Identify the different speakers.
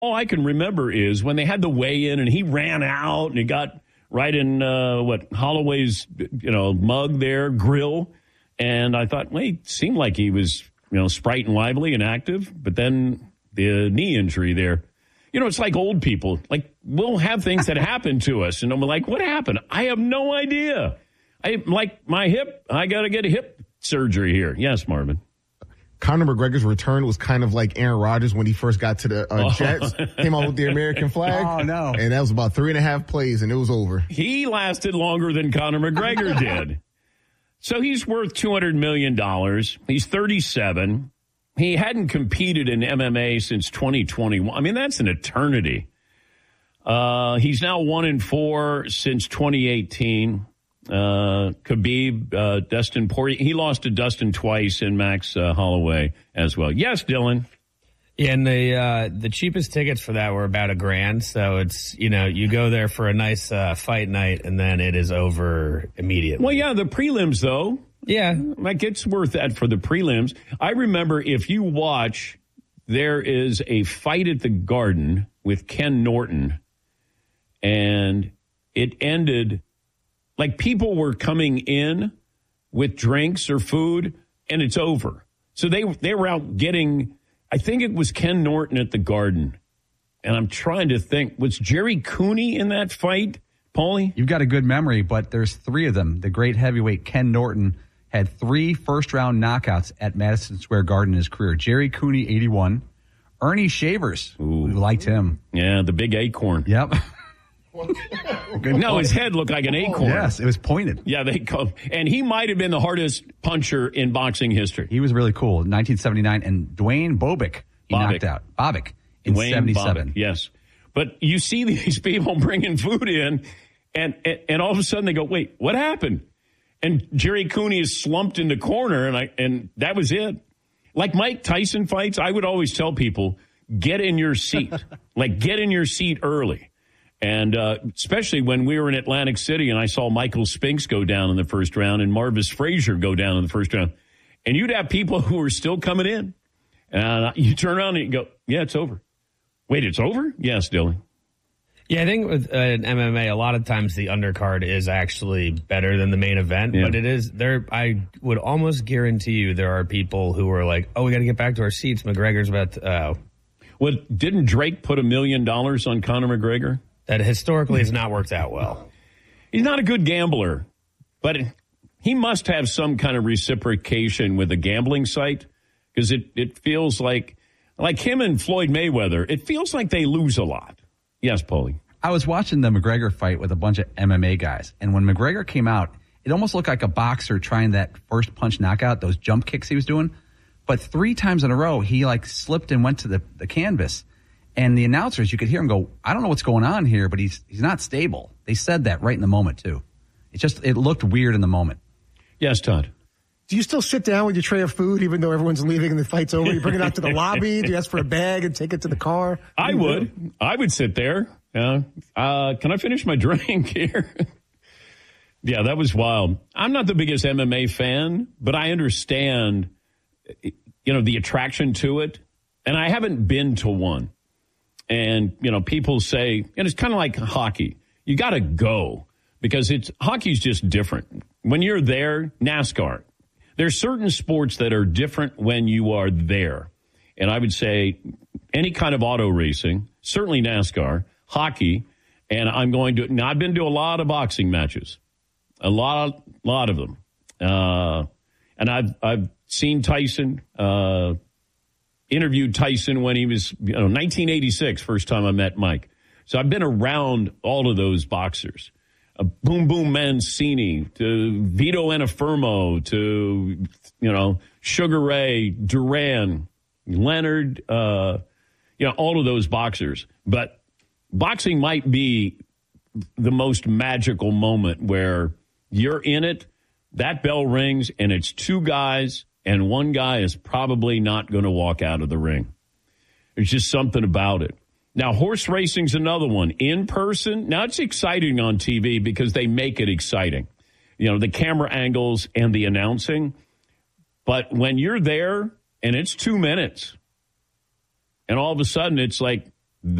Speaker 1: All I can remember is when they had the weigh-in and he ran out and he got right in, Holloway's, mug there, grill. And I thought, well, he seemed like he was, sprite and lively and active. But then the knee injury there. It's like old people. Like, we'll have things that happen to us. And I'm like, what happened? I have no idea. Like my hip, I got to get a hip surgery here. Yes, Marvin.
Speaker 2: Conor McGregor's return was kind of like Aaron Rodgers when he first got to the Jets. Came out with the American flag.
Speaker 3: Oh, no.
Speaker 2: And that was about 3.5 plays, and it was over.
Speaker 1: He lasted longer than Conor McGregor did. So he's worth $200 million. He's 37. He hadn't competed in MMA since 2021. I mean, that's an eternity. He's now 1-4 since 2018. Khabib, Dustin Poirier. He lost to Dustin twice and Max Holloway as well. Yes, Dylan.
Speaker 4: Yeah, and the cheapest tickets for that were about $1,000. So it's, you go there for a nice fight night and then it is over immediately.
Speaker 1: Well, yeah, the prelims, though.
Speaker 4: Yeah.
Speaker 1: Like, it's worth that for the prelims. I remember if you watch, there is a fight at the Garden with Ken Norton, and it ended like people were coming in with drinks or food, and it's over. So they were out getting, I think it was Ken Norton at the Garden. And I'm trying to think, was Jerry Cooney in that fight, Paulie?
Speaker 3: You've got a good memory, but there's 3 of them. The great heavyweight Ken Norton had 3 first-round knockouts at Madison Square Garden in his career. Jerry Cooney, 81. Ernie Shavers, who liked him.
Speaker 1: Yeah, the big acorn.
Speaker 3: Yep.
Speaker 1: No, his head looked like an acorn.
Speaker 3: Yes, it was pointed.
Speaker 1: Yeah, and he might have been the hardest puncher in boxing history.
Speaker 3: He was really cool. 1979, and Dwayne Bobick, he knocked out. Bobick in
Speaker 1: Dwayne
Speaker 3: 77.
Speaker 1: Bobick, yes. But you see these people bringing food in, and all of a sudden they go, wait, what happened? And Jerry Cooney is slumped in the corner, and that was it. Like Mike Tyson fights, I would always tell people, get in your seat. Get in your seat early. And especially when we were in Atlantic City and I saw Michael Spinks go down in the first round and Marvis Frazier go down in the first round. And you'd have people who were still coming in. And you turn around and you go, yeah, it's over. Wait, it's over? Yes, Dylan.
Speaker 4: Yeah, I think with MMA, a lot of times the undercard is actually better than the main event.
Speaker 1: Yeah.
Speaker 4: But it is there. I would almost guarantee you there are people who are like, oh, we got to get back to our seats. McGregor's about to.
Speaker 1: Well, didn't Drake put $1 million on Conor McGregor?
Speaker 4: That historically has not worked out well.
Speaker 1: He's not a good gambler, but he must have some kind of reciprocation with a gambling site because it feels like him and Floyd Mayweather, it feels like they lose a lot. Yes, Paulie.
Speaker 3: I was watching the McGregor fight with a bunch of MMA guys, and when McGregor came out, it almost looked like a boxer trying that first punch knockout, those jump kicks he was doing. But 3 times in a row, he slipped and went to the canvas. And the announcers, you could hear him go, I don't know what's going on here, but he's not stable. They said that right in the moment, too. It looked weird in the moment.
Speaker 1: Yes, Todd.
Speaker 5: Do you still sit down with your tray of food even though everyone's leaving and the fight's over? You bring it out to the lobby? Do you ask for a bag and take it to the car?
Speaker 1: I would. I would sit there. Can I finish my drink here? Yeah, that was wild. I'm not the biggest MMA fan, but I understand, the attraction to it. And I haven't been to one. And, people say, and it's kind of like hockey. You got to go because hockey's just different. When you're there, NASCAR, there's certain sports that are different when you are there. And I would say any kind of auto racing, certainly NASCAR, hockey, and I've been to a lot of boxing matches, a lot of them. And I've seen Tyson, interviewed Tyson when he was, 1986, first time I met Mike. So I've been around all of those boxers. Boom Boom Mancini to Vito Anafermo to, Sugar Ray, Duran, Leonard, all of those boxers. But boxing might be the most magical moment where you're in it, that bell rings, and it's 2 guys, and one guy is probably not going to walk out of the ring. There's just something about it. Now, horse racing's another one. In person, now it's exciting on TV because they make it exciting. The camera angles and the announcing. But when you're there and it's 2 minutes, and all of a sudden it's like